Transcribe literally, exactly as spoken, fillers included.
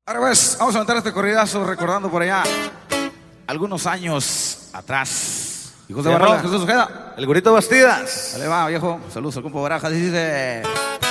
Ahora pues, vamos a aventar este corridazo recordando por allá algunos años atrás. Hijos de Barrola, Jesús Ojeda, El Gurito Bastidas. dale va, viejo. Saludos al compa Barajas, dice...